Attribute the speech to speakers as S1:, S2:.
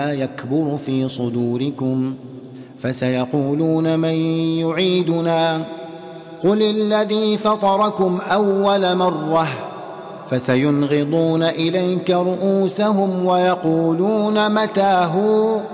S1: يكبر في صدوركم فسيقولون من يعيدنا قل الذي فطركم أول مرة فسينغضون إليك رؤوسهم ويقولون متى هو